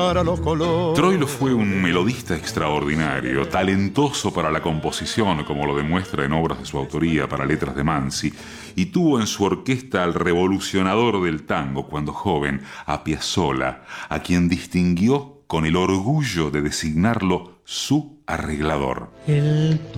para los colores. Troilo fue un melodista extraordinario, talentoso para la composición, como lo demuestra en obras de su autoría para letras de Mansi, y tuvo en su orquesta al revolucionador del tango cuando joven, a Piazzolla, a quien distinguió con el orgullo de designarlo su arreglador. El